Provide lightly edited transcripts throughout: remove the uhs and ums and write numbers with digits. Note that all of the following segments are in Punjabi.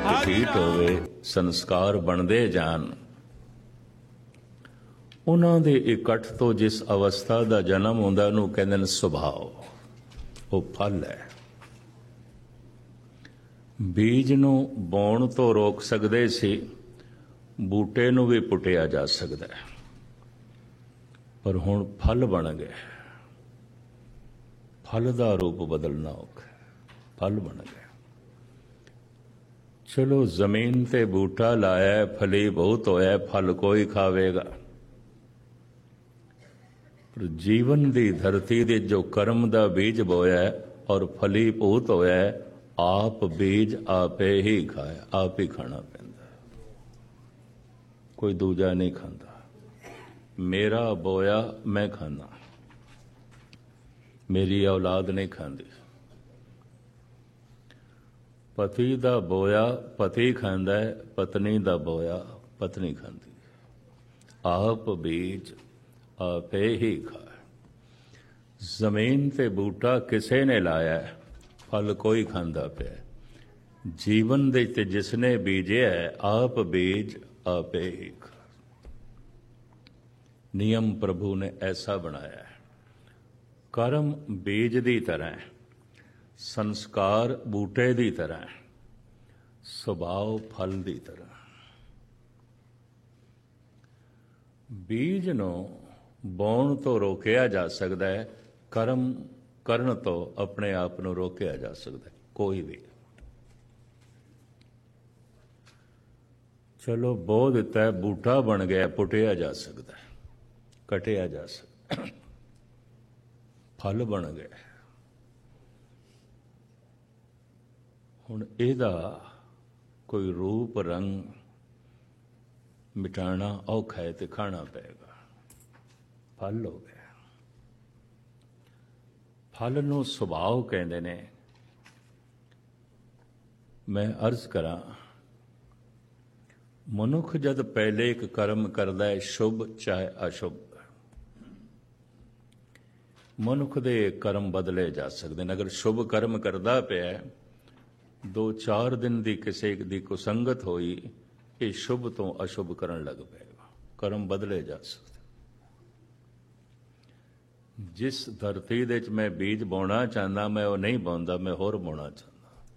ਢਿੱਠ ਢੀਠ ਹੋਵੇ, ਸੰਸਕਾਰ ਬਣਦੇ ਜਾਣ। ਉਹਨਾਂ ਦੇ ਇਕੱਠ ਤੋਂ ਜਿਸ ਅਵਸਥਾ ਦਾ ਜਨਮ ਹੁੰਦਾ ਉਹਨੂੰ ਕਹਿੰਦੇ ਨੇ ਸੁਭਾਅ। ਉਹ ਫਲ ਹੈ। ਬੀਜ ਨੂੰ ਬੋਣ ਤੋਂ ਰੋਕ ਸਕਦੇ ਸੀ, ਬੂਟੇ ਨੂੰ ਵੀ ਪੁੱਟਿਆ ਜਾ ਸਕਦਾ ਹੈ, ਪਰ ਹੁਣ ਫਲ ਬਣ ਗਏ। ਫਲ ਦਾ ਰੂਪ ਬਦਲਣਾ ਔਖਾ, ਫਲ ਬਣ ਗਿਆ। ਚਲੋ ਜ਼ਮੀਨ ਤੇ ਬੂਟਾ ਲਾਇਆ, ਫਲੀ ਬਹੁਤ ਹੋਇਆ, ਫਲ ਕੋਈ ਖਾਵੇਗਾ। ਪਰ ਜੀਵਨ ਦੀ ਧਰਤੀ ਦੇ ਜੋ ਕਰਮ ਦਾ ਬੀਜ ਬੋਇਆ ਔਰ ਫਲੀ ਭੂਤ ਹੋਇਆ, ਆਪ ਬੀਜ ਆਪੇ ਹੀ ਖਾਇਆ, ਆਪ ਹੀ ਖਾਣਾ ਪੈਂਦਾ, ਕੋਈ ਦੂਜਾ ਨਹੀਂ ਖਾਂਦਾ। ਮੇਰਾ ਬੋਇਆ ਮੈਂ ਖਾਂਦਾ, ਮੇਰੀ ਔਲਾਦ ਨਹੀਂ ਖਾਂਦੀ। ਪਤੀ ਦਾ ਬੋਇਆ ਪਤੀ ਖਾਂਦਾ ਹੈ, ਪਤਨੀ ਦਾ ਬੋਇਆ ਪਤਨੀ ਖਾਂਦੀ ਹੈ। ਆਪ ਬੀਜ ਆਪੇ ਹੀ ਖਾਏ। ਜ਼ਮੀਨ ਤੇ ਬੂਟਾ ਕਿਸੇ ਨੇ ਲਾਇਆ, ਫਲ ਕੋਈ ਖਾਂਦਾ ਪਿਆ। ਜੀਵਨ ਦੇ ਤੇ ਜਿਸਨੇ ਬੀਜਿਆ, ਆਪ ਬੀਜ ਆਪੇ ਹੀ ਖਾਏ। ਨਿਯਮ ਪ੍ਰਭੂ ਨੇ ਐਸਾ ਬਣਾਇਆ ਹੈ। ਕਰਮ ਬੀਜ ਦੀ ਤਰ੍ਹਾਂ ਹੈ, ਸੰਸਕਾਰ ਬੂਟੇ ਦੀ ਤਰ੍ਹਾਂ ਹੈ, ਸੁਭਾਅ ਫਲ ਦੀ ਤਰ੍ਹਾਂ। ਬੀਜ ਨੂੰ ਬੋਣ ਤੋਂ ਰੋਕਿਆ ਜਾ ਸਕਦਾ ਹੈ, ਕਰਮ ਕਰਨ ਤੋਂ ਆਪਣੇ ਆਪ ਨੂੰ ਰੋਕਿਆ ਜਾ ਸਕਦਾ ਹੈ, ਕੋਈ ਵੀ। ਚਲੋ ਬੋ ਦਿੱਤਾ ਹੈ, ਬੂਟਾ ਬਣ ਗਿਆ, ਪੁੱਟਿਆ ਜਾ ਸਕਦਾ ਹੈ, ਕਟਿਆ ਜਾ ਸਕਦਾ, ਫਲ ਬਣ ਗਿਆ। ਹੁਣ ਇਹਦਾ ਕੋਈ ਰੂਪ ਰੰਗ ਮਿਟਾਣਾ ਔਖਾ ਹੈ ਤੇ ਖਾਣਾ ਪਏਗਾ। ਫਲ ਹੋ ਗਿਆ। ਫਲ ਨੂੰ ਸੁਭਾਅ ਕਹਿੰਦੇ ਨੇ। ਮੈਂ ਅਰਜ਼ ਕਰਾਂ, ਮਨੁੱਖ ਜਦ ਪਹਿਲੇ ਇੱਕ ਕਰਮ ਕਰਦਾ ਹੈ, ਸ਼ੁਭ ਚਾਹੇ ਅਸ਼ੁਭ, ਮਨੁੱਖ ਦੇ ਕਰਮ ਬਦਲੇ ਜਾ ਸਕਦੇ ਨੇ। ਅਗਰ ਸ਼ੁਭ ਕਰਮ ਕਰਦਾ ਪਿਆ, 2-4 ਦਿਨ ਦੀ ਕਿਸੇ ਦੀ ਕੁਸੰਗਤ ਹੋਈ, ਇਹ ਸ਼ੁਭ ਤੋਂ ਅਸ਼ੁਭ ਕਰਨ ਲੱਗ ਪਏਗਾ, ਕਰਮ ਬਦਲੇ ਜਾ ਸਕਦੇ। ਜਿਸ ਧਰਤੀ ਦੇ ਵਿੱਚ ਮੈਂ ਬੀਜ ਬੋਣਾ ਚਾਹੁੰਦਾ, ਮੈਂ ਉਹ ਨਹੀਂ ਬੋਂਦਾ, ਮੈਂ ਹੋਰ ਬੋਣਾ ਚਾਹੁੰਦਾ।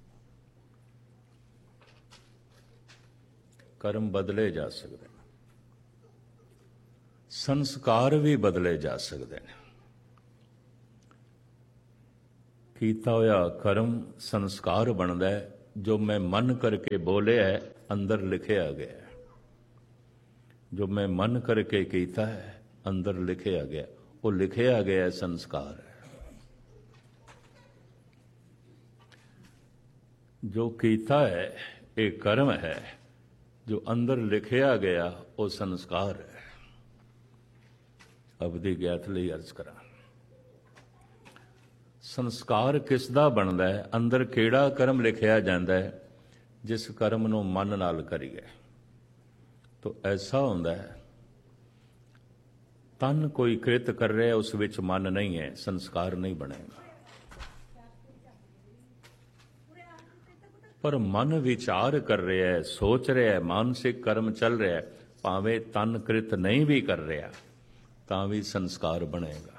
ਕਰਮ ਬਦਲੇ ਜਾ ਸਕਦੇ ਨੇ, ਸੰਸਕਾਰ ਵੀ ਬਦਲੇ ਜਾ ਸਕਦੇ ਨੇ। ਕੀਤਾ ਹੋਇਆ ਕਰਮ ਸੰਸਕਾਰ ਬਣਦਾ ਹੈ। ਜੋ ਮੈਂ ਮਨ ਕਰਕੇ ਬੋਲਿਆ ਹੈ, ਅੰਦਰ ਲਿਖਿਆ ਗਿਆ ਹੈ। ਜੋ ਮੈਂ ਮਨ ਕਰਕੇ ਕੀਤਾ ਹੈ, ਅੰਦਰ ਲਿਖਿਆ ਗਿਆ, ਉਹ ਲਿਖਿਆ ਗਿਆ ਸੰਸਕਾਰ ਹੈ। ਜੋ ਕੀਤਾ ਹੈ ਇਹ ਕਰਮ ਹੈ, ਜੋ ਅੰਦਰ ਲਿਖਿਆ ਗਿਆ ਉਹ ਸੰਸਕਾਰ ਹੈ। ਅਬਦੀ ਗਿਆਤ ਲਈ ਅਰਜ਼ ਕਰਾਂ, ਸੰਸਕਾਰ ਕਿਸ ਦਾ ਬਣਦਾ ਹੈ? ਅੰਦਰ ਕਿਹੜਾ ਕਰਮ ਲਿਖਿਆ ਜਾਂਦਾ ਹੈ? ਜਿਸ ਕਰਮ ਨੂੰ ਮਨ ਨਾਲ ਕਰੀਏ ਤਾਂ ਐਸਾ ਹੁੰਦਾ ਹੈ, ਤਨ ਕੋਈ ਕ੍ਰਿਤ ਕਰ ਰਿਹਾ, ਉਸ ਵਿੱਚ ਮਨ ਨਹੀਂ ਹੈ, ਸੰਸਕਾਰ ਨਹੀਂ ਬਣੇਗਾ। ਪਰ ਮਨ ਵਿਚਾਰ ਕਰ ਰਿਹਾ ਹੈ, ਸੋਚ ਰਿਹਾ ਹੈ, ਮਾਨਸਿਕ ਕਰਮ ਚੱਲ ਰਿਹਾ ਹੈ, ਭਾਵੇਂ ਤਨ ਕ੍ਰਿਤ ਨਹੀਂ ਵੀ ਕਰ ਰਿਹਾ ਤਾਂ ਵੀ ਸੰਸਕਾਰ ਬਣੇਗਾ।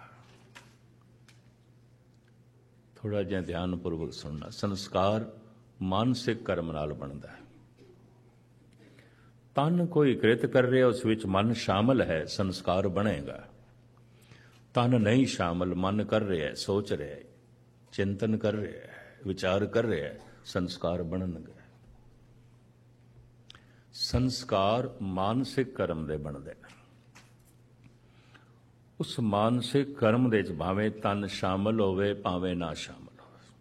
ਥੋੜਾ ਜਿਹਾ ਧਿਆਨਪੂਰਵਕ ਸੁਣਨਾ। ਸੰਸਕਾਰ ਮਾਨਸਿਕ ਕਰਮ ਨਾਲ ਬਣਦਾ ਹੈ। ਤਨ ਕੋਈ ਕ੍ਰਿਤ ਕਰ ਰਿਹਾ, ਉਸ ਵਿੱਚ ਮਨ ਸ਼ਾਮਲ ਹੈ, ਸੰਸਕਾਰ ਬਣੇਗਾ। ਤਨ ਨਹੀਂ ਸ਼ਾਮਲ, ਮਨ ਕਰ ਰਿਹਾ, ਸੋਚ ਰਿਹਾ, ਚਿੰਤਨ ਕਰ ਰਿਹਾ, ਵਿਚਾਰ ਕਰ ਰਿਹਾ, ਸੰਸਕਾਰ ਬਣਨਗੇ। ਸੰਸਕਾਰ ਮਾਨਸਿਕ ਕਰਮ ਦੇ ਬਣਦੇ ਨੇ। ਉਸ ਮਾਨਸਿਕ ਕਰਮ ਦੇ ਵਿੱਚ ਭਾਵੇਂ ਤਨ ਸ਼ਾਮਲ ਹੋਵੇ, ਭਾਵੇਂ ਨਾ ਸ਼ਾਮਲ ਹੋਵੇ।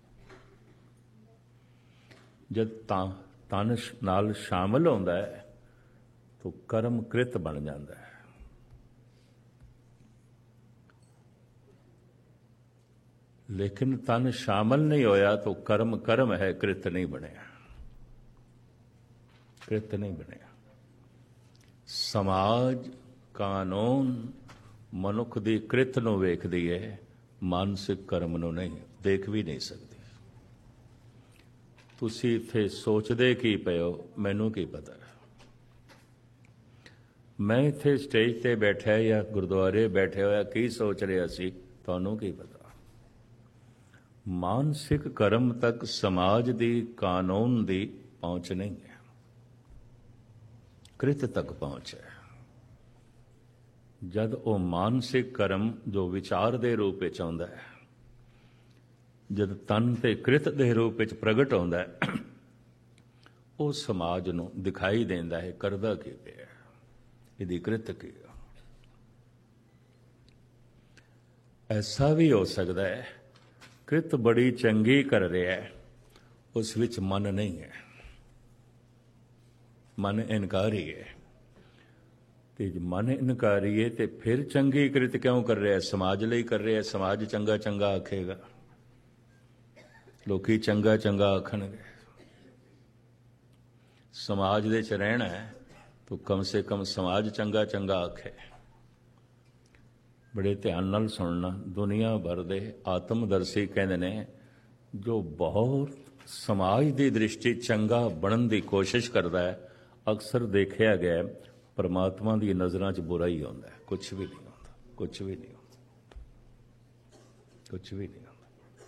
ਜਦ ਤਨ ਨਾਲ ਸ਼ਾਮਲ ਹੁੰਦਾ ਹੈ ਤਾਂ ਕਰਮ ਕ੍ਰਿਤ ਬਣ ਜਾਂਦਾ ਹੈ। ਲੇਕਿਨ ਤਨ ਸ਼ਾਮਲ ਨਹੀਂ ਹੋਇਆ ਤਾਂ ਕਰਮ ਹੈ, ਕ੍ਰਿਤ ਨਹੀਂ ਬਣਿਆ, ਕ੍ਰਿਤ ਨਹੀਂ ਬਣਿਆ। ਸਮਾਜ, ਕਾਨੂੰਨ ਮਨੁੱਖ ਦੀ ਕ੍ਰਿਤ ਨੂੰ ਵੇਖਦੀ ਹੈ, ਮਾਨਸਿਕ ਕਰਮ ਨੂੰ ਨਹੀਂ, ਦੇਖ ਵੀ ਨਹੀਂ ਸਕਦੀ। ਤੁਸੀਂ ਇੱਥੇ ਸੋਚਦੇ ਕੀ ਪਏ ਹੋ, ਮੈਨੂੰ ਕੀ ਪਤਾ। ਮੈਂ ਇੱਥੇ ਸਟੇਜ ਤੇ ਬੈਠਿਆ ਜਾਂ ਗੁਰਦੁਆਰੇ ਬੈਠੇ ਹੋਇਆ ਕੀ ਸੋਚ ਰਿਹਾ ਸੀ, ਤੁਹਾਨੂੰ ਕੀ ਪਤਾ। ਮਾਨਸਿਕ ਕਰਮ ਤੱਕ ਸਮਾਜ ਦੀ, ਕਾਨੂੰਨ ਦੀ ਪਹੁੰਚ ਨਹੀਂ ਹੈ, ਕ੍ਰਿਤ ਤੱਕ ਪਹੁੰਚ ਹੈ। ਜਦ ਉਹ ਮਾਨਸਿਕ ਕਰਮ ਜੋ ਵਿਚਾਰ ਦੇ ਰੂਪ ਵਿੱਚ ਆਉਂਦਾ ਹੈ, ਜਦ ਤਨ ਤੇ ਕ੍ਰਿਤ ਦੇ ਰੂਪ ਵਿੱਚ ਪ੍ਰਗਟ ਆਉਂਦਾ ਹੈ, ਉਹ ਸਮਾਜ ਨੂੰ ਦਿਖਾਈ ਦਿੰਦਾ ਹੈ ਕਰਦਾ ਕੀ ਪਿਆ, ਇਹਦੀ ਕ੍ਰਿਤ ਕੀ। ਐਸਾ ਵੀ ਹੋ ਸਕਦਾ ਹੈ ਕ੍ਰਿਤ ਬੜੀ ਚੰਗੀ ਕਰ ਰਿਹਾ ਹੈ, ਉਸ ਵਿੱਚ ਮਨ ਨਹੀਂ ਹੈ, ਮਨ ਇਨਕਾਰੀ ਹੈ। ਤੇ ਜੇ ਮਨ ਇਨਕਾਰੀ ਹੈ ਤੇ ਫਿਰ ਚੰਗੀ ਕ੍ਰਿਤ ਕਿਉਂ ਕਰ ਰਿਹਾ? ਸਮਾਜ ਲਈ ਕਰ ਰਿਹਾ। ਸਮਾਜ ਚੰਗਾ ਚੰਗਾ ਆਖੇਗਾ, ਲੋਕੀ ਚੰਗਾ ਚੰਗਾ ਆਖਣਗੇ। ਸਮਾਜ ਦੇ ਚ ਰਹਿਣਾ ਹੈ ਤਾਂ ਕਮ ਸੇ ਕਮ ਸਮਾਜ ਚੰਗਾ ਚੰਗਾ ਆਖੇ। ਬੜੇ ਧਿਆਨ ਨਾਲ ਸੁਣਨਾ। ਦੁਨੀਆ ਭਰ ਦੇ ਆਤਮਦਰਸ਼ੀ ਕਹਿੰਦੇ ਨੇ ਜੋ ਬਹੁਤ ਸਮਾਜ ਦੀ ਦ੍ਰਿਸ਼ਟੀ ਚੰਗਾ ਬਣਨ ਦੀ ਕੋਸ਼ਿਸ਼ ਕਰਦਾ ਹੈ, ਅਕਸਰ ਦੇਖਿਆ ਗਿਆ ਪਰਮਾਤਮਾ ਦੀ ਨਜ਼ਰਾਂ 'ਚ ਬੁਰਾ ਹੀ ਆਉਂਦਾ ਹੈ, ਕੁਛ ਵੀ ਨਹੀਂ ਆਉਂਦਾ, ਕੁਛ ਵੀ ਨਹੀਂ ਆਉਂਦਾ, ਕੁਛ ਵੀ ਨਹੀਂ ਆਉਂਦਾ।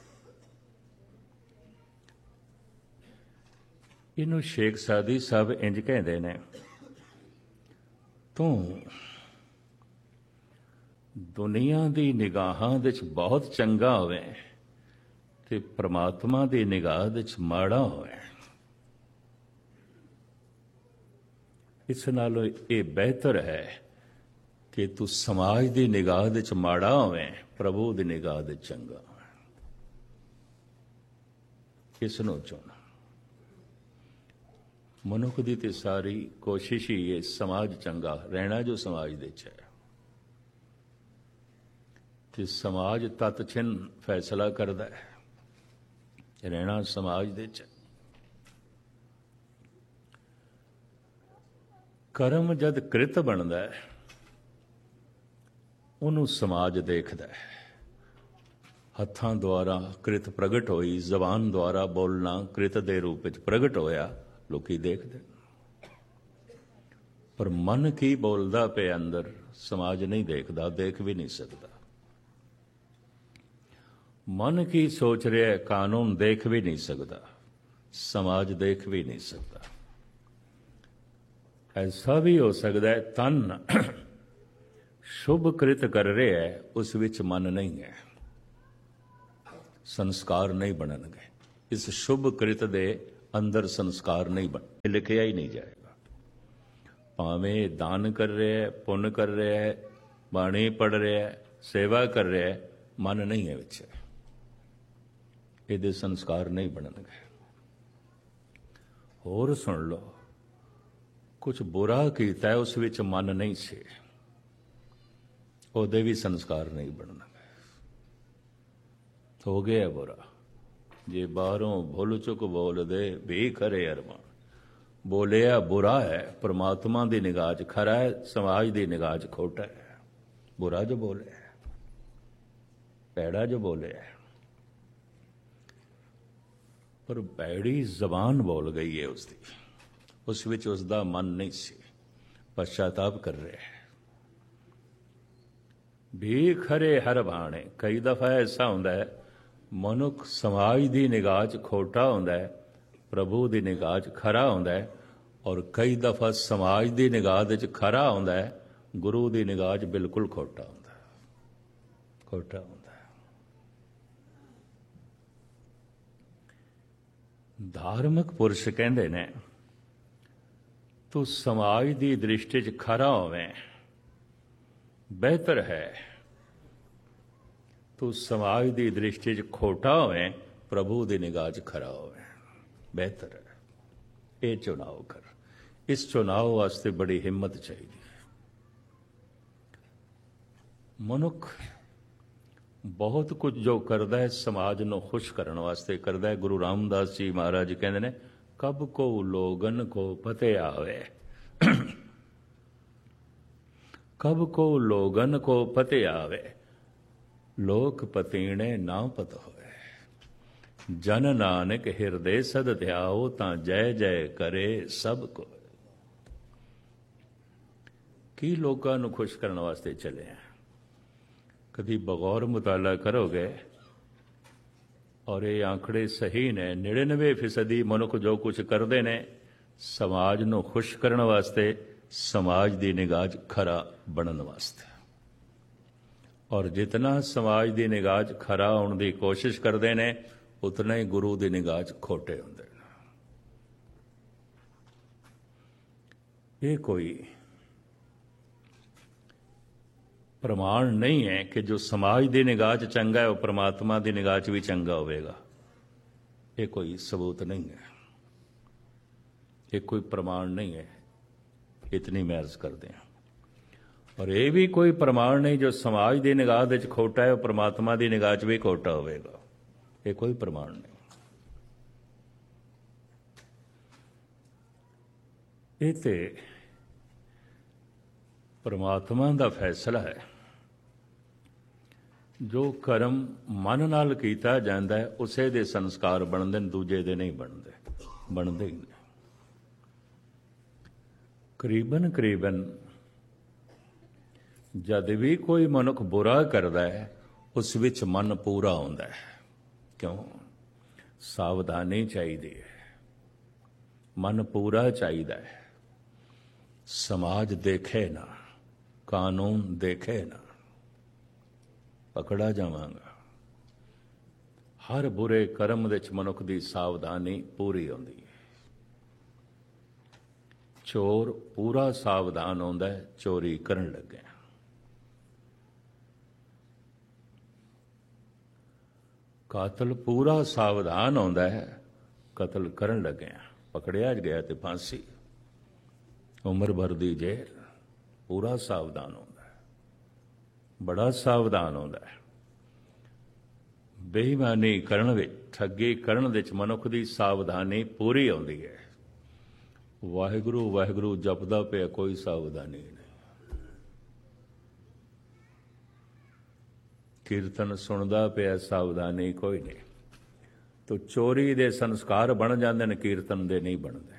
ਇਹਨੂੰ ਸ਼ੇਖ ਸਾਦੀ ਸਾਹਿਬ ਇੰਜ ਕਹਿੰਦੇ ਨੇ, ਤੂੰ ਦੁਨੀਆ ਦੀ ਨਿਗਾਹਾਂ ਵਿੱਚ ਬਹੁਤ ਚੰਗਾ ਹੋਵੇ ਤੇ ਪ੍ਰਮਾਤਮਾ ਦੀ ਨਿਗਾਹ ਵਿੱਚ ਮਾੜਾ ਹੋਵੇ। ਇਸ ਨਾਲੋਂ ਇਹ ਬਿਹਤਰ ਹੈ ਕਿ ਤੂੰ ਸਮਾਜ ਦੀ ਨਿਗਾਹ ਵਿੱਚ ਮਾੜਾ ਹੋਵੇ, ਪ੍ਰਭੂ ਦੀ ਨਿਗਾਹ ਵਿੱਚ ਚੰਗਾ ਹੋਵੇ। ਇਸ ਨੂੰ ਚੁਣ। ਮਨੁੱਖ ਦੀ ਤੇ ਸਾਰੀ ਕੋਸ਼ਿਸ਼ ਹੀ ਹੈ ਸਮਾਜ ਚੰਗਾ ਰਹਿਣਾ, ਜੋ ਸਮਾਜ ਦੇ ਚ ਹੈ। ਤੇ ਸਮਾਜ ਤਤ ਛਿਨ ਫੈਸਲਾ ਕਰਦਾ ਹੈ, ਰਹਿਣਾ ਸਮਾਜ ਦੇ ਚ। ਕਰਮ ਜਦ ਕ੍ਰਿਤ ਬਣਦਾ ਹੈ, ਉਹਨੂੰ ਸਮਾਜ ਦੇਖਦਾ ਹੈ। ਹੱਥਾਂ ਦੁਆਰਾ ਕ੍ਰਿਤ ਪ੍ਰਗਟ ਹੋਈ, ਜ਼ਬਾਨ ਦੁਆਰਾ ਬੋਲਣਾ ਕ੍ਰਿਤ ਦੇ ਰੂਪ ਵਿੱਚ ਪ੍ਰਗਟ ਹੋਇਆ, ਲੋਕੀ ਦੇਖਦੇ। ਪਰ ਮਨ ਕੀ ਬੋਲਦਾ ਪਿਆ ਅੰਦਰ, ਸਮਾਜ ਨਹੀਂ ਦੇਖਦਾ, ਦੇਖ ਵੀ ਨਹੀਂ ਸਕਦਾ। ਮਨ ਕੀ ਸੋਚ ਰਿਹਾ, ਕਾਨੂੰਨ ਦੇਖ ਵੀ ਨਹੀਂ ਸਕਦਾ, ਸਮਾਜ ਦੇਖ ਵੀ ਨਹੀਂ ਸਕਦਾ। ਐਸਾ ਵੀ ਹੋ ਸਕਦਾ ਹੈ ਤਨ ਸ਼ੁਭ ਕ੍ਰਿਤ ਕਰ ਰਿਹਾ ਹੈ, ਉਸ ਵਿੱਚ ਮਨ ਨਹੀਂ ਹੈ, ਸੰਸਕਾਰ ਨਹੀਂ ਬਣਨਗੇ। ਇਸ ਸ਼ੁਭ ਕ੍ਰਿਤ ਦੇ ਅੰਦਰ ਸੰਸਕਾਰ ਨਹੀਂ ਬਣ, ਲਿਖਿਆ ਹੀ ਨਹੀਂ ਜਾਏਗਾ। ਭਾਵੇਂ ਦਾਨ ਕਰ ਰਿਹਾ ਹੈ, ਪੁੰਨ ਕਰ ਰਿਹਾ ਹੈ, ਬਾਣੀ ਪੜ੍ਹ ਰਿਹਾ ਹੈ, ਸੇਵਾ ਕਰ ਰਿਹਾ ਹੈ, ਮਨ ਨਹੀਂ ਹੈ ਵਿੱਚ, ਇਹਦੇ ਸੰਸਕਾਰ ਨਹੀਂ ਬਣਨਗੇ। ਹੋਰ ਸੁਣ ਲਓ, ਕੁਝ ਬੁਰਾ ਕੀਤਾ, ਉਸ ਵਿੱਚ ਮਨ ਨਹੀਂ ਸੀ, ਉਹਦੇ ਵੀ ਸੰਸਕਾਰ ਨਹੀਂ ਬਣਨਗੇ। ਹੋ ਗਿਆ ਬੁਰਾ, ਜੇ ਬਾਹਰੋਂ ਭੁੱਲ ਚੁੱਕ ਬੋਲਦੇ ਵੀ ਖਰੇ ਅਰਮਾਨ। ਬੋਲਿਆ ਬੁਰਾ ਹੈ, ਪਰਮਾਤਮਾ ਦੀ ਨਿਗਾਹ 'ਚ ਖਰਾ ਹੈ, ਸਮਾਜ ਦੀ ਨਿਗਾਹ 'ਚ ਖੋਟਾ ਹੈ। ਬੁਰਾ ਜੋ ਬੋਲਿਆ, ਭੈੜਾ ਜੋ ਬੋਲਿਆ, ਪਰ ਭੈੜੀ ਜ਼ਬਾਨ ਬੋਲ ਗਈ ਹੈ ਉਸਦੀ, ਉਸ ਵਿੱਚ ਉਸਦਾ ਮਨ ਨਹੀਂ ਸੀ, ਪਛਤਾਪ ਕਰ ਰਿਹਾ ਹੈ। ਵੀ ਖਰੇ ਹਰ ਬਾਣੇ। ਕਈ ਦਫਾ ਐਸਾ ਹੁੰਦਾ ਹੈ ਮਨੁੱਖ ਸਮਾਜ ਦੀ ਨਿਗਾਹ 'ਚ ਖੋਟਾ ਹੁੰਦਾ ਹੈ, ਪ੍ਰਭੂ ਦੀ ਨਿਗਾਹ 'ਚ ਖਰਾ ਹੁੰਦਾ ਹੈ, ਔਰ ਕਈ ਦਫਾ ਸਮਾਜ ਦੀ ਨਿਗਾਹ ਦੇ 'ਚ ਖਰਾ ਹੁੰਦਾ ਹੈ, ਗੁਰੂ ਦੀ ਨਿਗਾਹ 'ਚ ਬਿਲਕੁਲ ਖੋਟਾ ਹੁੰਦਾ ਹੈ, ਖੋਟਾ ਹੁੰਦਾ ਹੈ। ਧਾਰਮਿਕ ਪੁਰਸ਼ ਕਹਿੰਦੇ ਨੇ ਤੂੰ ਸਮਾਜ ਦੀ ਦ੍ਰਿਸ਼ਟੀ 'ਚ ਖਰਾ ਹੋਵੇਂ, ਬਿਹਤਰ ਹੈ ਤੂੰ ਸਮਾਜ ਦੀ ਦ੍ਰਿਸ਼ਟੀ 'ਚ ਖੋਟਾ ਹੋਵੇਂ, ਪ੍ਰਭੂ ਦੀ ਨਿਗਾਹ 'ਚ ਖਰਾ ਹੋਵੇਂ, ਬਿਹਤਰ ਹੈ। ਇਹ ਚੁਣਾਵ ਕਰ। ਇਸ ਚੁਣਾਵ ਵਾਸਤੇ ਬੜੀ ਹਿੰਮਤ ਚਾਹੀਦੀ ਹੈ। ਮਨੁੱਖ ਬਹੁਤ ਕੁਝ ਜੋ ਕਰਦਾ ਹੈ ਸਮਾਜ ਨੂੰ ਖੁਸ਼ ਕਰਨ ਵਾਸਤੇ ਕਰਦਾ ਹੈ। ਗੁਰੂ ਰਾਮਦਾਸ ਜੀ ਮਹਾਰਾਜ ਕਹਿੰਦੇ ਨੇ, ਕਬ ਕੋ ਲੋਗਨ ਕੋ ਪਤੇ ਆਵੇ, ਕਬ ਕੋ ਲੋਗਨ ਕੋ ਪਤੇ ਆਵੇ, ਲੋਕ ਪਤੀਣੇ ਨਾ ਪਤ ਹੋਏ। ਜਨ ਨਾਨਕ ਹਿਰਦੇ ਸਦ ਧਿਆਓ, ਤਾਂ ਜੈ ਜੈ ਕਰੇ ਸਭ ਕੋ। ਕੀ ਲੋਕਾਂ ਨੂੰ ਖੁਸ਼ ਕਰਨ ਵਾਸਤੇ ਚੱਲੇ ਆ? ਕਦੀ ਬਗੌਰ ਮੁਤਾਲਾ ਕਰੋਗੇ ਔਰ ਇਹ ਆંકੜੇ ਸਹੀ ਨੇ, 99% ਮਨੁੱਖ ਜੋ ਕੁਝ ਕਰਦੇ ਨੇ ਸਮਾਜ ਨੂੰ ਖੁਸ਼ ਕਰਨ ਵਾਸਤੇ, ਸਮਾਜ ਦੀ ਨਿਗਾਹ 'ਚ ਖਰਾ ਬਣਨ ਵਾਸਤੇ। ਔਰ ਜਿਤਨਾ ਸਮਾਜ ਦੀ ਨਿਗਾਹ 'ਚ ਖਰਾ ਹੋਣ ਦੀ ਕੋਸ਼ਿਸ਼ ਕਰਦੇ ਨੇ, ਉਤਨਾ ਹੀ ਗੁਰੂ ਦੀ ਨਿਗਾਹ 'ਚ ਖੋਟੇ ਹੁੰਦੇ ਨੇ। ਇਹ ਕੋਈ ਪ੍ਰਮਾਣ ਨਹੀਂ ਹੈ ਕਿ ਜੋ ਸਮਾਜ ਦੀ ਨਿਗਾਹ 'ਚ ਚੰਗਾ ਹੈ ਉਹ ਪ੍ਰਮਾਤਮਾ ਦੀ ਨਿਗਾਹ 'ਚ ਵੀ ਚੰਗਾ ਹੋਵੇਗਾ। ਇਹ ਕੋਈ ਸਬੂਤ ਨਹੀਂ ਹੈ, ਇਹ ਕੋਈ ਪ੍ਰਮਾਣ ਨਹੀਂ ਹੈ। ਇਤਨੀ ਮੈਂ ਅਰਜ਼ ਕਰਦੇ ਹਾਂ। ਔਰ ਇਹ ਵੀ ਕੋਈ ਪ੍ਰਮਾਣ ਨਹੀਂ ਜੋ ਸਮਾਜ ਦੀ ਨਿਗਾਹ ਦੇ 'ਚ ਖੋਟਾ ਹੈ ਉਹ ਪ੍ਰਮਾਤਮਾ ਦੀ ਨਿਗਾਹ 'ਚ ਵੀ ਖੋਟਾ ਹੋਵੇਗਾ। ਇਹ ਕੋਈ ਪ੍ਰਮਾਣ ਨਹੀਂ। ਇਹ ਤੇ ਪ੍ਰਮਾਤਮਾ ਦਾ ਫੈਸਲਾ ਹੈ। ਜੋ ਕਰਮ ਮਨ ਨਾਲ ਕੀਤਾ ਜਾਂਦਾ ਹੈ ਉਸੇ ਦੇ ਸੰਸਕਾਰ ਬਣਦੇ ਨੇ, ਦੂਜੇ ਦੇ ਨਹੀਂ ਬਣਦੇ ਹੀ ਨਹੀਂ। ਕਰੀਬਨ ਜਦ ਵੀ ਕੋਈ ਮਨੁੱਖ ਬੁਰਾ ਕਰਦਾ ਹੈ ਉਸ ਵਿੱਚ ਮਨ ਪੂਰਾ ਹੁੰਦਾ ਹੈ। ਕਿਉਂ? ਸਾਵਧਾਨੀ ਚਾਹੀਦੀ ਹੈ, ਮਨ ਪੂਰਾ ਚਾਹੀਦਾ ਹੈ। ਸਮਾਜ ਦੇਖੇ ਨਾ, ਕਾਨੂੰਨ ਦੇਖੇ ਨਾ, ਪਕੜਾ ਜਾਵਾਂਗਾ। ਹਰ ਬੁਰੇ ਕਰਮ ਵਿੱਚ ਮਨੁੱਖ ਦੀ ਸਾਵਧਾਨੀ ਪੂਰੀ ਹੁੰਦੀ ਹੈ। ਚੋਰ ਪੂਰਾ ਸਾਵਧਾਨ ਹੁੰਦਾ ਹੈ ਚੋਰੀ ਕਰਨ ਲੱਗਿਆ। ਕਾਤਲ ਪੂਰਾ ਸਾਵਧਾਨ ਹੁੰਦਾ ਹੈ ਕਤਲ ਕਰਨ ਲੱਗਿਆ। ਪਕੜਿਆ ਗਿਆ ਤੇ ਫਾਂਸੀ, ਉਮਰ ਭਰ ਦੀ ਜੇਲ੍ਹ। ਪੂਰਾ ਸਾਵਧਾਨ ਹੁੰਦਾ ਹੈ, ਬੜਾ ਸਾਵਧਾਨ ਹੁੰਦਾ ਹੈ। ਬੇਈਮਾਨੀ ਕਰਨ ਵਿੱਚ, ਠੱਗੀ ਕਰਨ ਵਿੱਚ ਮਨੁੱਖ ਦੀ ਸਾਵਧਾਨੀ ਪੂਰੀ ਆਉਂਦੀ ਹੈ। ਵਾਹਿਗੁਰੂ ਵਾਹਿਗੁਰੂ ਜਪਦਾ ਪਿਆ, ਕੋਈ ਸਾਵਧਾਨੀ ਨਹੀਂ। ਕੀਰਤਨ ਸੁਣਦਾ ਪਿਆ, ਸਾਵਧਾਨੀ ਕੋਈ ਨਹੀਂ। ਤੋ ਚੋਰੀ ਦੇ ਸੰਸਕਾਰ ਬਣ ਜਾਂਦੇ ਨੇ, ਕੀਰਤਨ ਦੇ ਨਹੀਂ ਬਣਦੇ।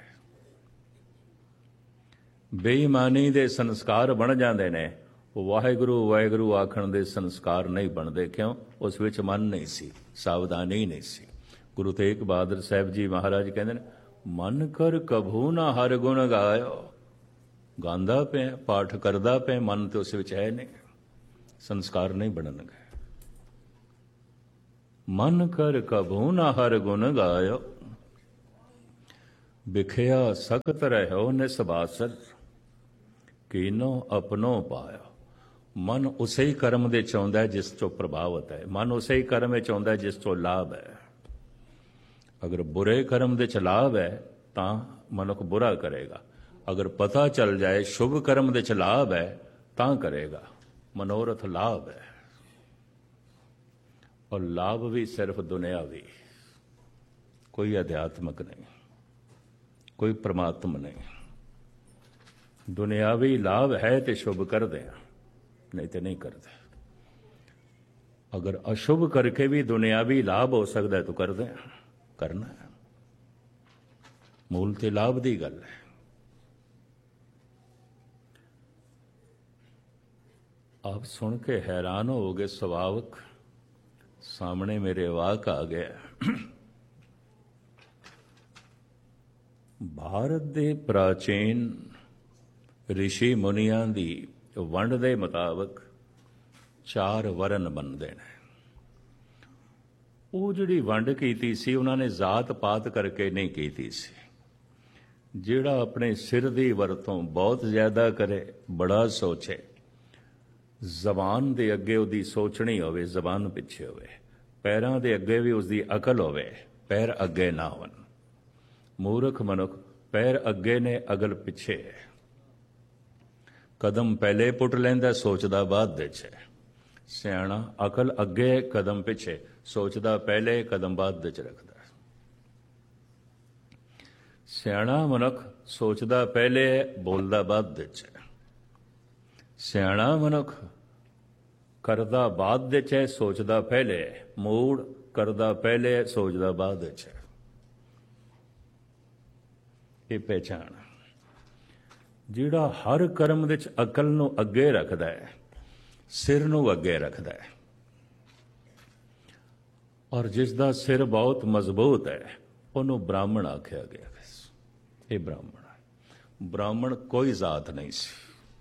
ਬੇਈਮਾਨੀ ਦੇ ਸੰਸਕਾਰ ਬਣ ਜਾਂਦੇ ਨੇ, ਵਾਹਿਗੁਰੂ ਵਾਹਿਗੁਰੂ ਆਖਣ ਦੇ ਸੰਸਕਾਰ ਨਹੀਂ ਬਣਦੇ। ਕਿਉਂ? ਉਸ ਵਿੱਚ ਮਨ ਨਹੀਂ ਸੀ, ਸਾਵਧਾਨੀ ਨਹੀਂ ਸੀ। ਗੁਰੂ ਤੇਗ ਬਹਾਦਰ ਸਾਹਿਬ ਜੀ ਮਹਾਰਾਜ ਕਹਿੰਦੇ ਨੇ, ਮਨ ਕਰ ਕਭੂ ਨਾ ਹਰ ਗੁਣ ਗਾਇਓ। ਗਾਉਂਦਾ ਪਿਆ, ਪਾਠ ਕਰਦਾ ਪਿਆ, ਮਨ ਤੇ ਉਸ ਵਿੱਚ ਹੈ ਨਹੀਂ, ਸੰਸਕਾਰ ਨਹੀਂ ਬਣਨਗੇ। ਮਨ ਕਰ ਕਭੂ ਨਾ ਹਰ ਗੁਣ ਗਾਇਓ, ਵਿਖਿਆ ਸਖਤ ਰਹਿਓ ਨਿਸਬਾਸਰ, ਕੀਨੋ ਆਪਣੋ ਪਾਇਓ। ਮਨ ਉਸੇ ਹੀ ਕਰਮ ਦੇ ਚ ਆਉਂਦਾ ਜਿਸ ਤੋਂ ਪ੍ਰਭਾਵਿਤ ਹੈ। ਮਨ ਉਸੇ ਹੀ ਕਰਮ ਵਿੱਚ ਆਉਂਦਾ ਜਿਸ ਤੋਂ ਲਾਭ ਹੈ। ਅਗਰ ਬੁਰੇ ਕਰਮ ਦੇ ਚ ਲਾਭ ਹੈ ਤਾਂ ਮਨੁੱਖ ਬੁਰਾ ਕਰੇਗਾ। ਅਗਰ ਪਤਾ ਚੱਲ ਜਾਏ ਸ਼ੁਭ ਕਰਮ ਦੇ ਚ ਲਾਭ ਹੈ ਤਾਂ ਕਰੇਗਾ। ਮਨੋਰਥ ਲਾਭ ਹੈ, ਔਰ ਲਾਭ ਵੀ ਸਿਰਫ ਦੁਨਿਆਵੀ, ਕੋਈ ਅਧਿਆਤਮਕ ਨਹੀਂ, ਕੋਈ ਪ੍ਰਮਾਤਮ ਨਹੀਂ। ਦੁਨਿਆਵੀ ਲਾਭ ਹੈ ਤੇ ਸ਼ੁਭ ਕਰਦੇ ਆ, ਨਹੀਂ ਤੇ ਨਹੀਂ ਕਰਦੇ। ਅਗਰ ਅਸ਼ੁਭ ਕਰਕੇ ਵੀ ਦੁਨਿਆਵੀ ਲਾਭ ਹੋ ਸਕਦਾ ਹੈ ਤਾਂ ਕਰਦੇ ਆ, ਕਰਨਾ ਹੈ। ਮੂਲ ਤੇ ਲਾਭ ਦੀ ਗੱਲ ਹੈ। ਆਪ ਸੁਣ ਕੇ ਹੈਰਾਨ ਹੋਗੇ। ਸੁਭਾਵਕ ਸਾਹਮਣੇ ਮੇਰੇ ਵਾਕ ਆ ਗਿਆ। ਭਾਰਤ ਦੇ ਪ੍ਰਾਚੀਨ ਰਿਸ਼ੀ ਮੁਨੀਆਂ ਦੀ ਵੰਡ ਦੇ ਮੁਤਾਬਕ 4 ਵਰਨ ਬਣਦੇ ਨੇ। ਉਹ ਜਿਹੜੀ ਵੰਡ ਕੀਤੀ ਸੀ ਉਹਨਾਂ ਨੇ ਜ਼ਾਤ ਪਾਤ ਕਰਕੇ ਨਹੀਂ ਕੀਤੀ ਸੀ। ਜਿਹੜਾ ਆਪਣੇ ਸਿਰ ਦੀ ਵਰਤੋਂ ਬਹੁਤ ਜ਼ਿਆਦਾ ਕਰੇ, ਬੜਾ ਸੋਚੇ, ਜ਼ਬਾਨ ਦੇ ਅੱਗੇ ਉਹਦੀ ਸੋਚਣੀ ਹੋਵੇ, ਜ਼ਬਾਨ ਪਿੱਛੇ ਹੋਵੇ, ਪੈਰਾਂ ਦੇ ਅੱਗੇ ਵੀ ਉਸਦੀ ਅਕਲ ਹੋਵੇ, ਪੈਰ ਅੱਗੇ ਨਾ ਹੋਣ। ਮੂਰਖ ਮਨੁੱਖ ਪੈਰ ਅੱਗੇ ਨੇ, ਅਕਲ ਪਿੱਛੇ ਹੈ। ਕਦਮ ਪਹਿਲੇ ਪੁੱਟ ਲੈਂਦਾ, ਸੋਚਦਾ ਬਾਅਦ ਵਿੱਚ ਹੈ। ਸਿਆਣਾ ਅਕਲ ਅੱਗੇ, ਕਦਮ ਪਿੱਛੇ, ਸੋਚਦਾ ਪਹਿਲੇ, ਕਦਮ ਬਾਅਦ ਵਿੱਚ ਰੱਖਦਾ। ਸਿਆਣਾ ਮਨੁੱਖ ਸੋਚਦਾ ਪਹਿਲੇ, ਬੋਲਦਾ ਬਾਅਦ ਵਿੱਚ ਹੈ। ਸਿਆਣਾ ਮਨੁੱਖ ਕਰਦਾ ਬਾਅਦ ਵਿੱਚ ਹੈ, ਸੋਚਦਾ ਪਹਿਲੇ। ਮੂੜ ਕਰਦਾ ਪਹਿਲੇ ਹੈ, ਸੋਚਦਾ ਬਾਅਦ ਵਿੱਚ ਹੈ। ਇਹ ਪਹਿਚਾਣ ਜਿਹੜਾ ਹਰ ਕਰਮ ਵਿੱਚ ਅਕਲ ਨੂੰ ਅੱਗੇ ਰੱਖਦਾ ਹੈ, ਸਿਰ ਨੂੰ ਅੱਗੇ ਰੱਖਦਾ ਹੈ, ਔਰ ਜਿਸ ਦਾ ਸਿਰ ਬਹੁਤ ਮਜ਼ਬੂਤ ਹੈ ਉਹਨੂੰ ਬ੍ਰਾਹਮਣ ਆਖਿਆ ਗਿਆ। ਇਹ ਬ੍ਰਾਹਮਣ ਹੈ। ਬ੍ਰਾਹਮਣ ਕੋਈ ਜ਼ਾਤ ਨਹੀਂ ਸੀ।